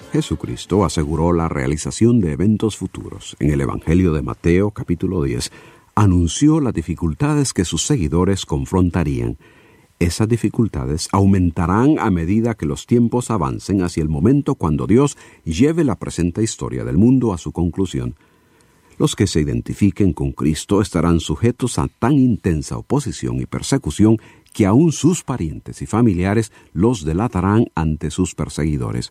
Jesucristo aseguró la realización de eventos futuros. En el Evangelio de Mateo, capítulo 10, anunció las dificultades que sus seguidores confrontarían. Esas dificultades aumentarán a medida que los tiempos avancen hacia el momento cuando Dios lleve la presente historia del mundo a su conclusión. Los que se identifiquen con Cristo estarán sujetos a tan intensa oposición y persecución que aún sus parientes y familiares los delatarán ante sus perseguidores.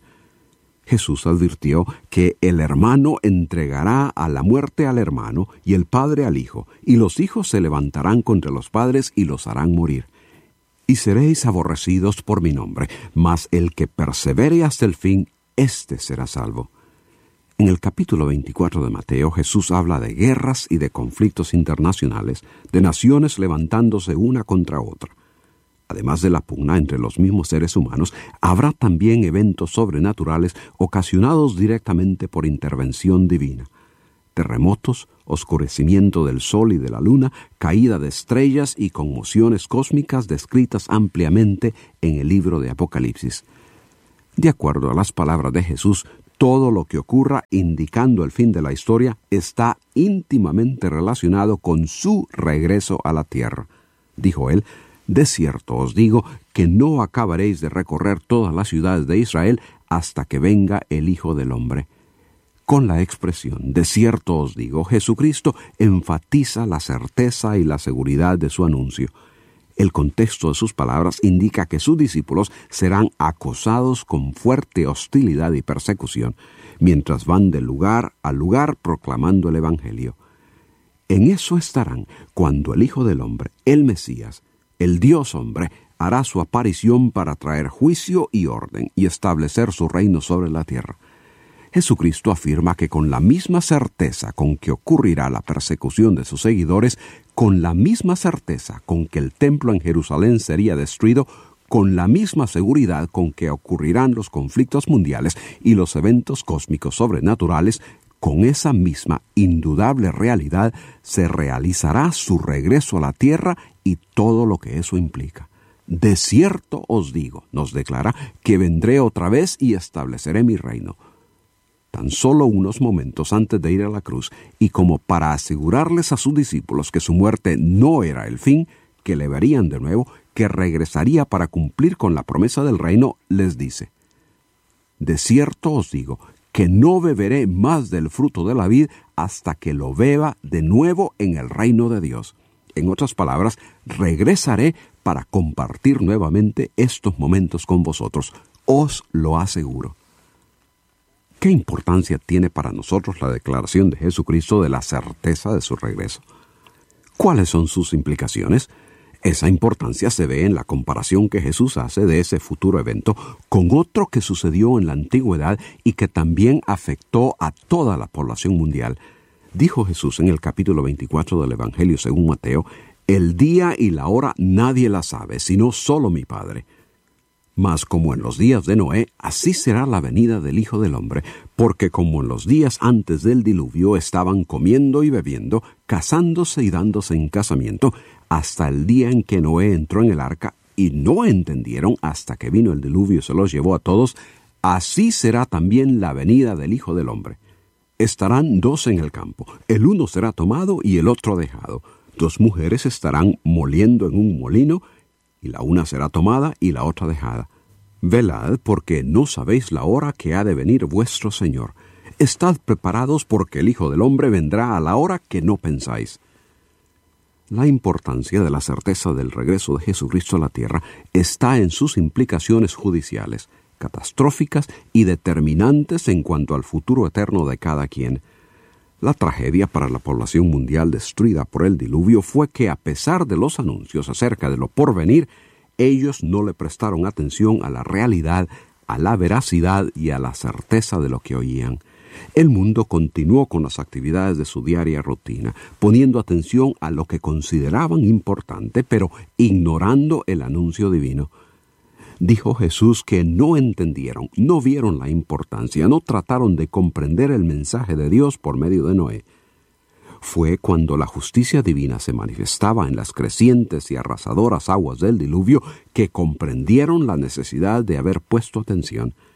Jesús advirtió que el hermano entregará a la muerte al hermano y el padre al hijo, y los hijos se levantarán contra los padres y los harán morir. Y seréis aborrecidos por mi nombre, mas el que persevere hasta el fin, éste será salvo. En el capítulo 24 de Mateo, Jesús habla de guerras y de conflictos internacionales, de naciones levantándose una contra otra. Además de la pugna entre los mismos seres humanos, habrá también eventos sobrenaturales ocasionados directamente por intervención divina. Terremotos, oscurecimiento del sol y de la luna, caída de estrellas y conmociones cósmicas descritas ampliamente en el libro de Apocalipsis. De acuerdo a las palabras de Jesús, todo lo que ocurra indicando el fin de la historia está íntimamente relacionado con su regreso a la tierra. Dijo él: de cierto os digo que no acabaréis de recorrer todas las ciudades de Israel hasta que venga el Hijo del Hombre. Con la expresión de cierto os digo, Jesucristo enfatiza la certeza y la seguridad de su anuncio. El contexto de sus palabras indica que sus discípulos serán acosados con fuerte hostilidad y persecución, mientras van de lugar a lugar proclamando el Evangelio. En eso estarán cuando el Hijo del Hombre, el Mesías, el Dios hombre, hará su aparición para traer juicio y orden y establecer su reino sobre la tierra. Jesucristo afirma que con la misma certeza con que ocurrirá la persecución de sus seguidores, con la misma certeza con que el templo en Jerusalén sería destruido, con la misma seguridad con que ocurrirán los conflictos mundiales y los eventos cósmicos sobrenaturales, con esa misma indudable realidad se realizará su regreso a la tierra y todo lo que eso implica. De cierto os digo, nos declara, que vendré otra vez y estableceré mi reino. Tan solo unos momentos antes de ir a la cruz, y como para asegurarles a sus discípulos que su muerte no era el fin, que le verían de nuevo, que regresaría para cumplir con la promesa del reino, les dice: de cierto os digo que no beberé más del fruto de la vid hasta que lo beba de nuevo en el reino de Dios. En otras palabras, regresaré para compartir nuevamente estos momentos con vosotros. Os lo aseguro. ¿Qué importancia tiene para nosotros la declaración de Jesucristo de la certeza de su regreso? ¿Cuáles son sus implicaciones? Esa importancia se ve en la comparación que Jesús hace de ese futuro evento con otro que sucedió en la antigüedad y que también afectó a toda la población mundial. Dijo Jesús en el capítulo 24 del Evangelio según Mateo: el día y la hora nadie la sabe, sino solo mi Padre. Mas como en los días de Noé, así será la venida del Hijo del Hombre, porque como en los días antes del diluvio estaban comiendo y bebiendo, casándose y dándose en casamiento, hasta el día en que Noé entró en el arca, y no entendieron hasta que vino el diluvio y se los llevó a todos, así será también la venida del Hijo del Hombre. Estarán dos en el campo, el uno será tomado y el otro dejado. Dos mujeres estarán moliendo en un molino, y la una será tomada y la otra dejada. Velad, porque no sabéis la hora que ha de venir vuestro Señor. Estad preparados, porque el Hijo del Hombre vendrá a la hora que no pensáis. La importancia de la certeza del regreso de Jesucristo a la tierra está en sus implicaciones judiciales, catastróficas y determinantes en cuanto al futuro eterno de cada quien. La tragedia para la población mundial destruida por el diluvio fue que, a pesar de los anuncios acerca de lo porvenir, ellos no le prestaron atención a la realidad, a la veracidad y a la certeza de lo que oían. El mundo continuó con las actividades de su diaria rutina, poniendo atención a lo que consideraban importante, pero ignorando el anuncio divino. Dijo Jesús que no entendieron, no vieron la importancia, no trataron de comprender el mensaje de Dios por medio de Noé. Fue cuando la justicia divina se manifestaba en las crecientes y arrasadoras aguas del diluvio que comprendieron la necesidad de haber puesto atención.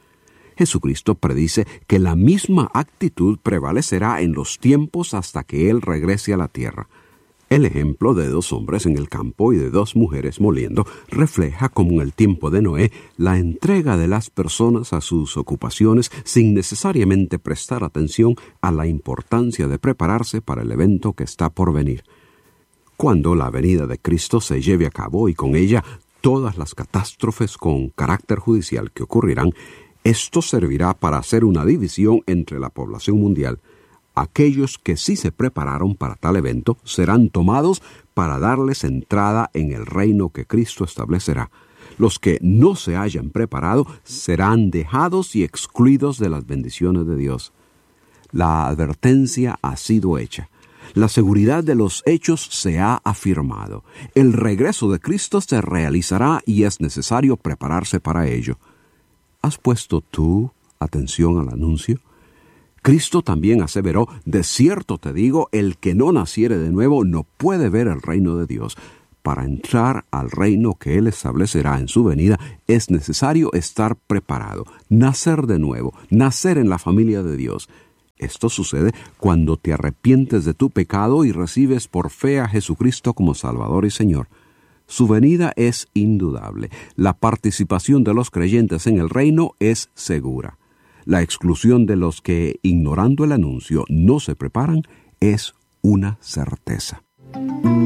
Jesucristo predice que la misma actitud prevalecerá en los tiempos hasta que Él regrese a la tierra. El ejemplo de 2 hombres en el campo y de 2 mujeres moliendo refleja, como en el tiempo de Noé, la entrega de las personas a sus ocupaciones sin necesariamente prestar atención a la importancia de prepararse para el evento que está por venir. Cuando la venida de Cristo se lleve a cabo y con ella todas las catástrofes con carácter judicial que ocurrirán, esto servirá para hacer una división entre la población mundial. Aquellos que sí se prepararon para tal evento serán tomados para darles entrada en el reino que Cristo establecerá. Los que no se hayan preparado serán dejados y excluidos de las bendiciones de Dios. La advertencia ha sido hecha. La seguridad de los hechos se ha afirmado. El regreso de Cristo se realizará y es necesario prepararse para ello. ¿Has puesto tú atención al anuncio? Cristo también aseveró: de cierto te digo, el que no naciere de nuevo no puede ver el reino de Dios. Para entrar al reino que Él establecerá en su venida, es necesario estar preparado, nacer de nuevo, nacer en la familia de Dios. Esto sucede cuando te arrepientes de tu pecado y recibes por fe a Jesucristo como Salvador y Señor. Su venida es indudable. La participación de los creyentes en el reino es segura. La exclusión de los que, ignorando el anuncio, no se preparan, es una certeza.